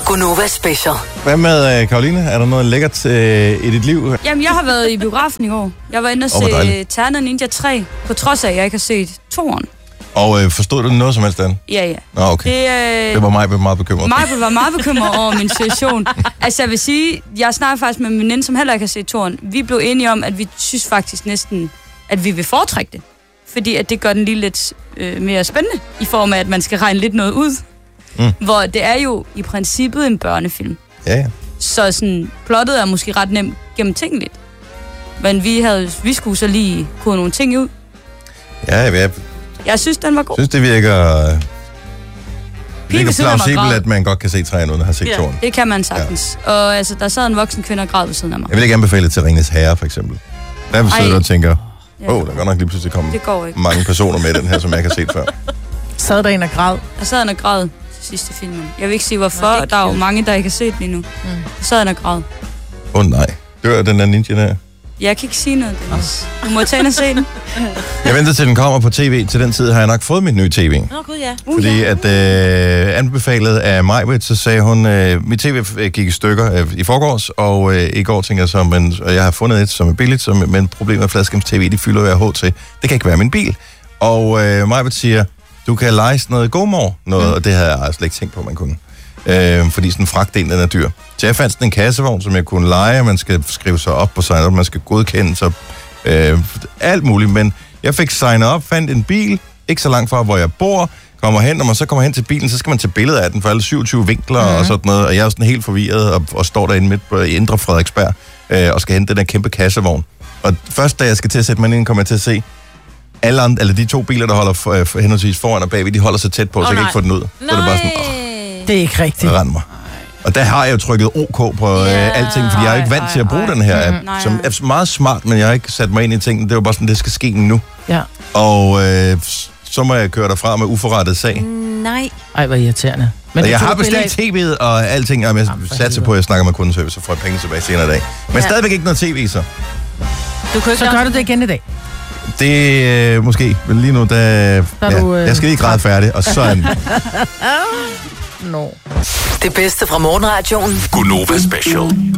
Gunova Special. Hvad med Karoline? Er der noget lækkert i dit liv? Jamen, jeg har været i biografen i år. Jeg var inde og se Ternet Ninja 3, på trods af, at jeg ikke har set 2'eren. Og forstod du noget som helst andet? Ja. Nå, okay. Det var mig meget bekymret. Mig var meget bekymret over min situation. Altså, jeg vil sige, jeg snakker faktisk med min veninde, som heller ikke har set 2'eren. Vi blev enige om, at vi synes faktisk næsten, at vi vil foretrække det. Fordi at det gør den lige lidt mere spændende, i form af, at man skal regne lidt noget ud. Hvor det er jo i princippet en børnefilm. Ja. Så sådan, plottet er måske ret nemt gennemtænkeligt. Men vi skulle så lige kode nogle ting ud. Ja, jeg synes, den var god. Jeg synes, det virker plausibelt, at man godt kan se træerne uden at have set 2'eren. Det kan man sagtens. Ja. Og altså, der sad en voksen kvinde og græd ved siden af mig. Jeg vil ikke anbefale til Ringenes Herre, for eksempel. Der sidder du og tænker, der kan nok lige pludselig komme mange personer med den her, som jeg ikke har set før. Sad der en og græd? Jeg sad en og græd til sidste filmen. Jeg vil ikke sige, hvorfor. Der er jo mange, der ikke har set den endnu. Jeg sad en og græd. Nej. Dør den der ninja der? Jeg kan ikke sige noget, Dennis. Du må tage ind og se den. Jeg venter til den kommer på tv. Til den tid har jeg nok fået mit nye tv. Gud, ja. Fordi at anbefalet af Majbrit, så sagde hun, mit tv gik i stykker i forgårs, og i går tænkte jeg så, og jeg har fundet et, som er billigt, men problemet med fladskærms tv, de fylder jeg hårdt til. Det kan ikke være min bil. Og Majbrit siger, du kan leje sådan noget GoMore, og det havde jeg slet ikke tænkt på, man kunne. Fordi sådan en fragtdel, den er dyr. Så jeg fandt sådan en kassevogn, som jeg kunne leje, man skal skrive sig op på sign up, man skal godkende sig, alt muligt. Men jeg fik signet op, fandt en bil, ikke så langt fra, hvor jeg bor, kommer hen, når man så kommer hen til bilen, så skal man tage billeder af den for alle 27 vinkler og sådan noget, og jeg er sådan helt forvirret og står derinde midt på Indre Frederiksberg og skal hente den der kæmpe kassevogn. Og først da jeg skal til at sætte mig ind, kommer jeg til at se, eller de to biler, der holder henholdsvis foran og bagved, de holder så tæt på, så jeg kan ikke få den ud. Så er det bare sådan, det er ikke rigtigt. Rend mig. Og der har jeg jo trykket OK på alting, fordi jeg er ikke vant til at bruge den her app, som er meget smart, men jeg har ikke sat mig ind i tingene. Det var bare sådan, det skal ske nu. Ja. Og så må jeg køre derfra med uforrettet sag. Nej. Ej, hvor irriterende. Men jeg har bestilt tv'et og alting, og jeg satser på, at jeg snakker med kundeservice, så får jeg penge tilbage senere i dag. Men stadigvæk ikke noget tv, så. Så gør du det igen i dag? Det måske, men lige nu, jeg skal lige græde færdig, og så Det bedste fra morgenradioen. Gunova Special.